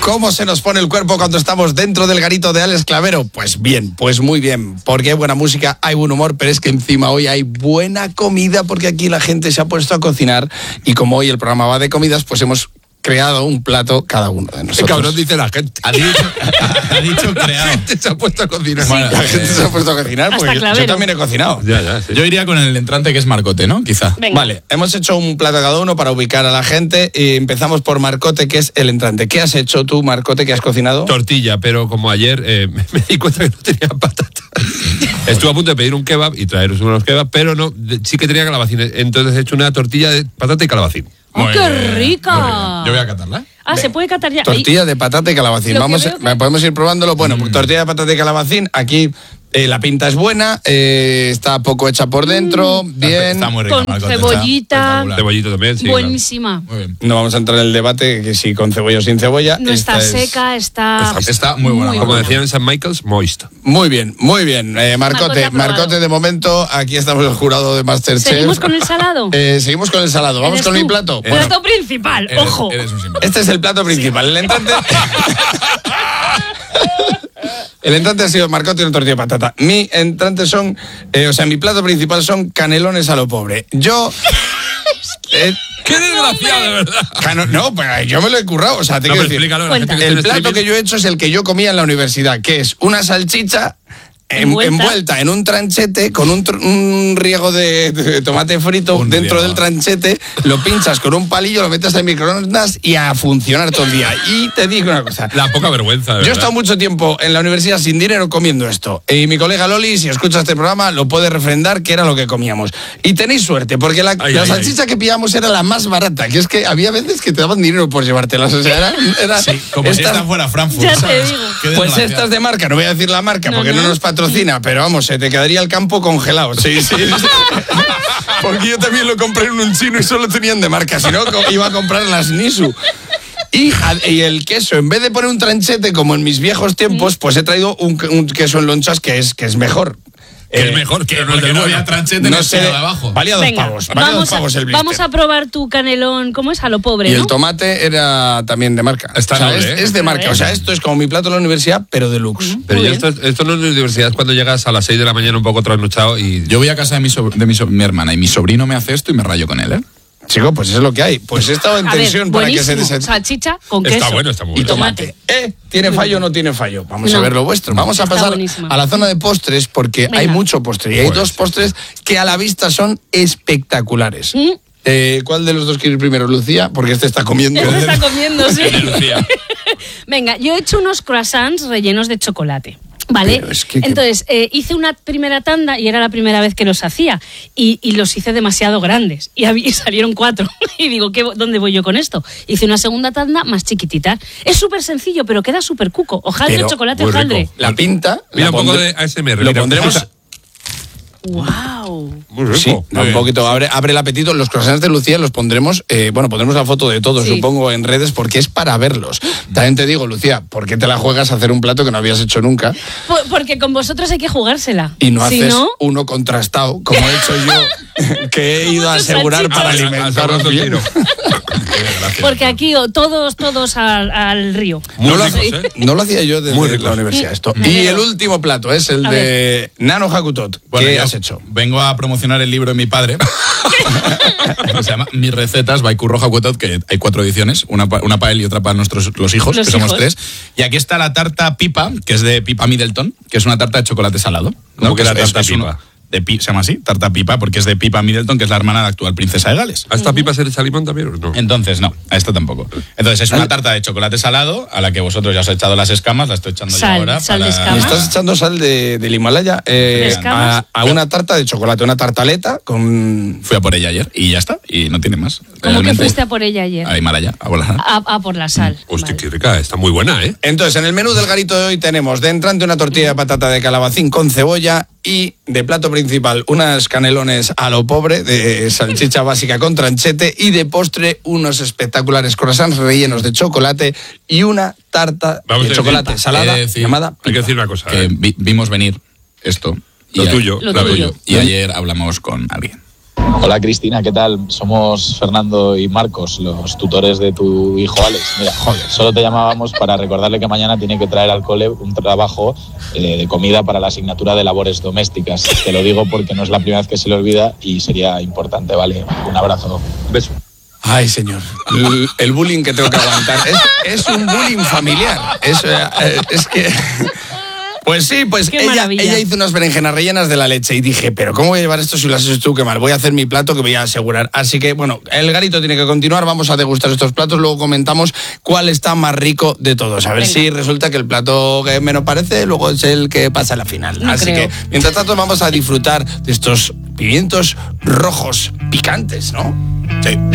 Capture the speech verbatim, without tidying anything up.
¿Cómo se nos pone el cuerpo cuando estamos dentro del garito de Alex Clavero? Pues bien, pues muy bien, porque hay buena música, hay buen humor, pero es que encima hoy hay buena comida, porque aquí la gente se ha puesto a cocinar y como hoy el programa va de comidas, pues hemos creado un plato cada uno de nosotros. El cabrón dice la gente. Ha dicho, ha dicho creado. La gente se ha puesto a cocinar. Sí. La gente se ha puesto a cocinar, porque yo, yo también he cocinado. Ya, ya, sí. Yo iría con el entrante que es marcote, ¿no? Quizá. Venga. Vale, hemos hecho un plato cada uno para ubicar a la gente y empezamos por marcote, que es el entrante. ¿Qué has hecho tú, marcote, que has cocinado? Tortilla, pero como ayer eh, me di cuenta que no tenía patata. Estuve a punto de pedir un kebab y traeros unos kebab, pero no, sí que tenía calabacín. Entonces he hecho una tortilla de patata y calabacín. ¡Oh, qué rica! Yo voy a catarla. Ah, se puede catar ya. Tortilla de patata y calabacín. Vamos, que... podemos ir probándolo. Bueno, mm. tortilla de patata y calabacín. Aquí eh, la pinta es buena, eh, está poco hecha por dentro, mm. bien. Está muy rica. Con cebollita. Cebollito también, sí. Buenísima. Claro. Muy bien. No vamos a entrar en el debate que si con cebolla o sin cebolla. No está es... seca, está... Está, está muy buena. Muy Como buena. decían en San Michael's, moist. Muy bien, muy bien. Eh, Marcote, Marcote, Marcote de momento, aquí estamos el jurado de Masterchef. ¿Seguimos con el salado? Eh, seguimos con el salado. Vamos con tú? mi plato. Bueno, plato principal, eres, ojo. Eres un este es el plato principal. El entrante... El entrante ha sido marcote y una tortilla de patata. Mi entrante son, eh, o sea, mi plato principal son canelones a lo pobre. Yo... Eh, ¡Qué desgraciado, de verdad! Cano, no, pero yo me lo he currado. O sea, te No, quiero pero decir, explícalo a la gente que el esté en plato streaming. que yo he hecho es el que yo comía en la universidad, que es una salchicha en- Envuelta. envuelta en un tranchete con un, tr- un riego de, de tomate frito Un dentro riego. del tranchete, lo pinchas con un palillo, lo metes en microondas y a funcionar todo el día. Y te digo una cosa. La poca vergüenza, de Yo he verdad. estado mucho tiempo en la universidad sin dinero comiendo esto. Y mi colega Loli, si escucha este programa, lo puede refrendar que era lo que comíamos. Y tenéis suerte, porque la, Ay, la ay, salchicha ay. que pillamos era la más barata. Que es que había veces que te daban dinero por llevártelas. O sea, era... era Sí, como si estas- esta fuera Frankfurt. Ya te ¿sabes? digo. Qué Pues desgraciado. estas de marca, no voy a decir la marca No, porque no. no. nos patrocina, pero vamos, se te quedaría el campo congelado. Sí, sí. sí. Porque yo también lo compré en un chino y solo tenían de marca, si no co- iba a comprar las Nisu. Y, a- y el queso, en vez de poner un tranchete como en mis viejos tiempos, pues he traído un, un queso en lonchas que es, que es mejor. Que Eh, es mejor, que no es Porque del no bueno. había tranchete en No el sé, cielo de abajo. valía dos Venga, pavos. Valía vamos, dos pavos el a, blister. vamos a probar tu canelón, ¿cómo es? A lo pobre, Y ¿no? el tomate era también de marca. Está o sea, noble, es, ¿eh? es de marca. A ver. O sea, esto es como mi plato en la universidad, pero deluxe. Pero Muy yo bien. esto, esto no es universidad, es cuando llegas a las seis de la mañana un poco trasnochado y... Yo voy a casa de mi, sobr- de mi, so- mi hermana y mi sobrino me hace esto y me rayo con él, ¿eh? Chico, pues es lo que hay. Pues he estado en A ver, tensión para que se buenísimo. desen... Salchicha con queso. Está bueno, está muy Y bueno. tomate. ¿Eh? ¿Tiene fallo o no tiene fallo? Vamos No. a ver lo vuestro. Vamos a Está pasar buenísima. a la zona de postres porque Venga. hay mucho postre. Y hay Joder, dos sí, postres que a la vista son espectaculares. Mm. Eh, ¿Cuál de los dos quieres primero, Lucía? Porque este está comiendo. Este está comiendo, sí. El de Lucía. Venga, yo he hecho unos croissants rellenos de chocolate. ¿Vale? Pero es que- que- Entonces, eh, hice una primera tanda y era la primera vez que los hacía. Y, y los hice demasiado grandes. Y, habí- y salieron cuatro. Y digo, ¿qué, ¿dónde voy yo con esto? Hice una segunda tanda más chiquitita. Es súper sencillo, pero queda súper cuco. Hojaldre, Pero chocolate, muy hojaldre. rico. La pinta. Mira la un poco pondré- de A S M R. Lo mira. pondremos. ¡Wow! Muy rico. Sí, Muy un bien. poquito, abre, abre el apetito. Los croissants de Lucía los pondremos, eh, bueno, pondremos la foto de todos, Sí. supongo, en redes, porque es para verlos. También te digo, Lucía, ¿por qué te la juegas a hacer un plato que no habías hecho nunca? Por- porque con vosotros hay que jugársela. Y no Si haces no, uno contrastado, como he hecho yo, que he ido a Como tus asegurar salchichas. para Ah, alimentaros asegurando el bien. tiro. porque aquí oh, todos, todos al, al río. Muy No lo, ricos, hacía, ¿eh? no lo hacía yo desde Muy ricos. la universidad esto. Me Y alegro. el último plato es el A de Nano Hakutot. Bueno, ¿Qué yo has hecho? Vengo a promocionar el libro de mi padre. Que se llama Mis recetas by Curro Hakutot, que hay cuatro ediciones, una, pa- una para él y otra para nuestros los hijos, Los que somos hijos. tres. Y aquí está la tarta Pipa, que es de Pipa Middleton, que es una tarta de chocolate salado. ¿Cómo que es- la es- tarta es uno- Pipa? de pi- se llama así, tarta Pipa, porque es de Pipa Middleton, que es la hermana de la actual princesa de Gales. ¿A esta pipa se le echa limón también o no? Entonces, no, a esta tampoco. Entonces, es una tarta de chocolate salado a la que vosotros ya os he echado las escamas, la estoy echando Sal, yo ahora. sal de para- escamas. Me estás echando sal de, del Himalaya eh, ¿De escamas? a, a una tarta de chocolate, una tartaleta con... Fui a por ella ayer y ya está, y no tiene más. ¿Cómo que Realmente, fuiste a por ella ayer? A Himalaya, a volar. A, a por la sal. Hostia, Vale. qué rica, está muy buena, ¿eh? Entonces, en el menú del garito de hoy tenemos de entrante una tortilla de patata de calabacín con cebolla y de plato principal unas canelones a lo pobre de salchicha básica con tranchete y de postre unos espectaculares croissants rellenos de chocolate y una tarta Vamos a de decir, chocolate pipa. salada He de decir- llamada Hay que pipa. decir una cosa. Que ¿eh? vi- vimos venir esto. Lo y a- tuyo, Lo la tuyo. tuyo. Y ayer hablamos con alguien. Hola Cristina, ¿qué tal? Somos Fernando y Marcos, los tutores de tu hijo Alex. Mira, joder, solo te llamábamos para recordarle que mañana tiene que traer al cole un trabajo eh, de comida para la asignatura de labores domésticas. Te lo digo porque no es la primera vez que se le olvida y sería importante, ¿vale? Un abrazo. Beso. Ay, señor. El, el bullying que tengo que aguantar. Es, es un bullying familiar. Es, eh, es que... Pues sí, pues ella, ella hizo unas berenjenas rellenas de la leche y dije, pero ¿cómo voy a llevar esto si lo has hecho tú? Qué mal, voy a hacer mi plato que voy a asegurar. Así que, bueno, el garito tiene que continuar, vamos a degustar estos platos, luego comentamos cuál está más rico de todos. A ver Venga. si resulta que el plato que menos parece, luego es el que pasa a la final. No Así creo. que, mientras tanto, vamos a disfrutar de estos pimientos rojos picantes, ¿no? Sí.